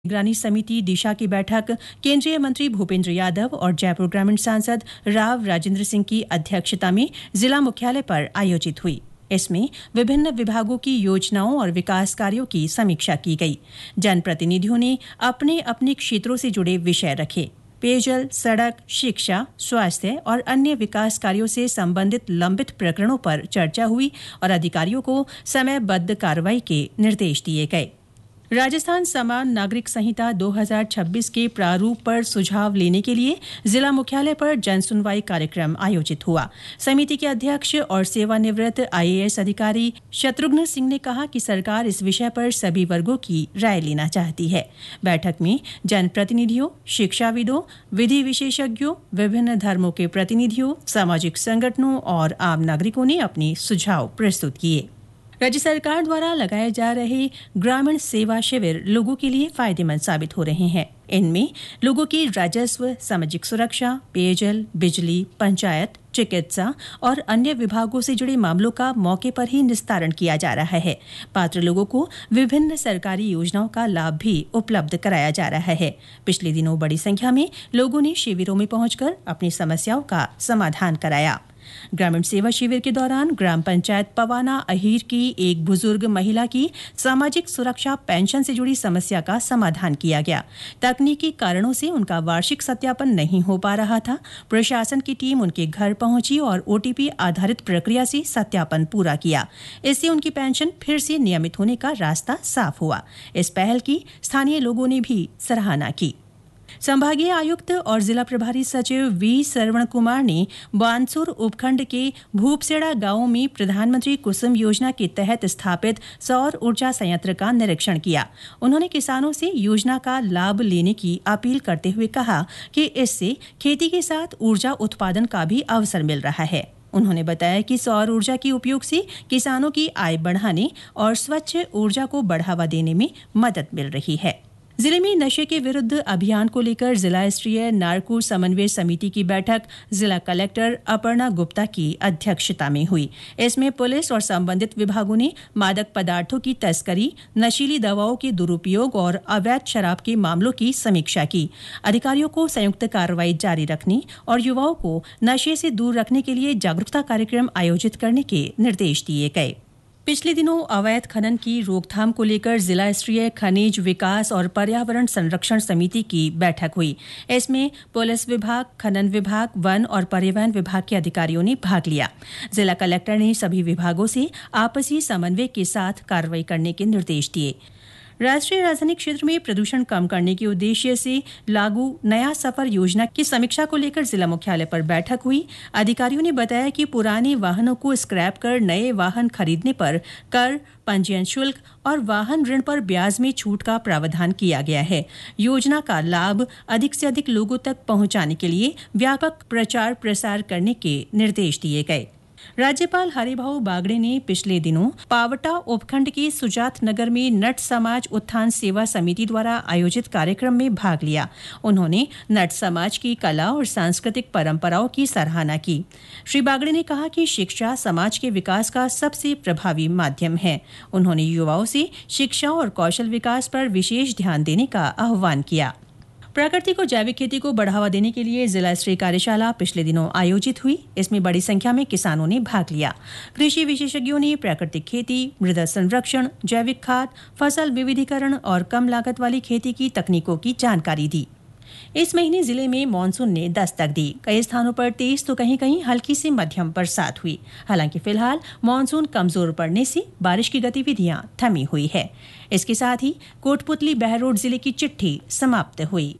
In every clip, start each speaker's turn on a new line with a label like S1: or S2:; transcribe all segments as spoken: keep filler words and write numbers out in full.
S1: निगरानी समिति दिशा की बैठक केंद्रीय मंत्री भूपेंद्र यादव और जयपुर ग्रामीण सांसद राव राजेंद्र सिंह की अध्यक्षता में जिला मुख्यालय पर आयोजित हुई। इसमें विभिन्न विभागों की योजनाओं और विकास कार्यों की समीक्षा की गई। जनप्रतिनिधियों ने अपने अपने क्षेत्रों से जुड़े विषय रखे। पेयजल, सड़क, शिक्षा, स्वास्थ्य और अन्य विकास कार्यों से संबंधित लंबित प्रकरणों पर चर्चा हुई और अधिकारियों को समयबद्ध कार्रवाई के निर्देश दिए गए। राजस्थान समान नागरिक संहिता दो हज़ार छब्बीस के प्रारूप पर सुझाव लेने के लिए जिला मुख्यालय पर जनसुनवाई कार्यक्रम आयोजित हुआ। समिति के अध्यक्ष और सेवानिवृत्त आईएएस अधिकारी शत्रुघ्न सिंह ने कहा कि सरकार इस विषय पर सभी वर्गों की राय लेना चाहती है। बैठक में जनप्रतिनिधियों, शिक्षाविदों, विधि विशेषज्ञों, विभिन्न धर्मों के प्रतिनिधियों, सामाजिक संगठनों और आम नागरिकों ने अपने सुझाव प्रस्तुत किए। राज्य सरकार द्वारा लगाए जा रहे ग्रामीण सेवा शिविर लोगों के लिए फायदेमंद साबित हो रहे हैं। इनमें लोगों की राजस्व, सामाजिक सुरक्षा, पेयजल, बिजली, पंचायत, चिकित्सा और अन्य विभागों से जुड़े मामलों का मौके पर ही निस्तारण किया जा रहा है। पात्र लोगों को विभिन्न सरकारी योजनाओं का लाभ भी उपलब्ध कराया जा रहा है। पिछले दिनों बड़ी संख्या में लोगों ने शिविरों में पहुंचकर अपनी समस्याओं का समाधान कराया। ग्रामीण सेवा शिविर के दौरान ग्राम पंचायत पवाना अहीर की एक बुजुर्ग महिला की सामाजिक सुरक्षा पेंशन से जुड़ी समस्या का समाधान किया गया। तकनीकी कारणों से उनका वार्षिक सत्यापन नहीं हो पा रहा था। प्रशासन की टीम उनके घर पहुंची और ओटीपी आधारित प्रक्रिया से सत्यापन पूरा किया। इससे उनकी पेंशन फिर से नियमित होने का रास्ता साफ हुआ। इस पहल की स्थानीय लोगों ने भी सराहना की। संभागीय आयुक्त और जिला प्रभारी सचिव वी श्रवण कुमार ने बानसूर उपखंड के भूपसेड़ा गांव में प्रधानमंत्री कुसुम योजना के तहत स्थापित सौर ऊर्जा संयंत्र का निरीक्षण किया। उन्होंने किसानों से योजना का लाभ लेने की अपील करते हुए कहा कि इससे खेती के साथ ऊर्जा उत्पादन का भी अवसर मिल रहा है। उन्होंने बताया कि सौर ऊर्जा के उपयोग से किसानों की आय बढ़ाने और स्वच्छ ऊर्जा को बढ़ावा देने में मदद मिल रही है। जिले में नशे के विरुद्ध अभियान को लेकर जिला स्तरीय नार्को समन्वय समिति की बैठक जिला कलेक्टर अपर्णा गुप्ता की अध्यक्षता में हुई। इसमें पुलिस और संबंधित विभागों ने मादक पदार्थों की तस्करी, नशीली दवाओं के दुरुपयोग और अवैध शराब के मामलों की समीक्षा की। अधिकारियों को संयुक्त कार्रवाई जारी रखने और युवाओं को नशे से दूर रखने के लिए जागरूकता कार्यक्रम आयोजित करने के निर्देश दिए गए। पिछले दिनों अवैध खनन की रोकथाम को लेकर जिला स्तरीय खनिज विकास और पर्यावरण संरक्षण समिति की बैठक हुई। इसमें पुलिस विभाग, खनन विभाग, वन और परिवहन विभाग के अधिकारियों ने भाग लिया। जिला कलेक्टर ने सभी विभागों से आपसी समन्वय के साथ कार्रवाई करने के निर्देश दिए। राष्ट्रीय राजधानी क्षेत्र में प्रदूषण कम करने के उद्देश्य से लागू नया सफर योजना की समीक्षा को लेकर जिला मुख्यालय पर बैठक हुई। अधिकारियों ने बताया कि पुराने वाहनों को स्क्रैप कर नए वाहन खरीदने पर कर, पंजीयन शुल्क और वाहन ऋण पर ब्याज में छूट का प्रावधान किया गया है। योजना का लाभ अधिक से अधिक लोगों तक पहुंचाने के लिए व्यापक प्रचार प्रसार करने के निर्देश दिए गए। राज्यपाल हरिभाऊ बागड़े ने पिछले दिनों पावटा उपखंड के सुजात नगर में नट समाज उत्थान सेवा समिति द्वारा आयोजित कार्यक्रम में भाग लिया। उन्होंने नट समाज की कला और सांस्कृतिक परंपराओं की सराहना की। श्री बागड़े ने कहा कि शिक्षा समाज के विकास का सबसे प्रभावी माध्यम है। उन्होंने युवाओं से शिक्षा और कौशल विकास पर विशेष ध्यान देने का आह्वान किया। प्राकृतिक और जैविक खेती को बढ़ावा देने के लिए जिला स्तरीय कार्यशाला पिछले दिनों आयोजित हुई। इसमें बड़ी संख्या में किसानों ने भाग लिया। कृषि विशेषज्ञों ने प्राकृतिक खेती, मृदा संरक्षण, जैविक खाद, फसल विविधीकरण और कम लागत वाली खेती की तकनीकों की जानकारी दी। इस महीने जिले में मानसून ने दस्तक दी। कई स्थानों पर तेज तो कहीं कहीं हल्की से मध्यम बरसात हुई। हालांकि फिलहाल मानसून कमजोर पड़ने से बारिश की गतिविधियां थमी हुई है। इसके साथ ही कोटपुतली बहरोड जिले की चिट्ठी समाप्त हुई।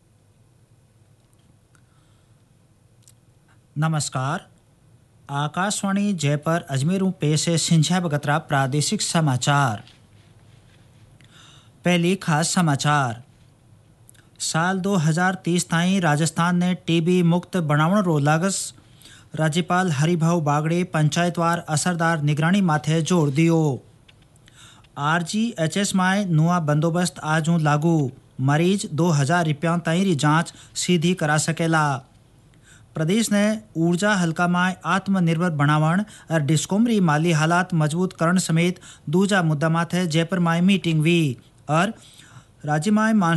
S2: नमस्कार, आकाशवाणी जयपुर अजमेर पेश है सिंझा बगतरा प्रादेशिक समाचार। पहले खास समाचार। साल दो हज़ार तीस ताईं राजस्थान ने टीबी मुक्त बनावण रो लागस। राज्यपाल हरिभाऊ बागड़े पंचायतवार असरदार निगरानी माथे जोर दियो। आरजीएचएस में नुआ बंदोबस्त आजू लागू। मरीज दो हजार रुपया ताईं री जांच सीधी करा सकेला। प्रदेश ने ऊर्जा हल्का में आत्मनिर्भर बनावण और डिस्कोम री माली हालात मजबूत करण समेत दूजा मुद्दा माथे जयपुर में मीटिंग हुई और राज्य में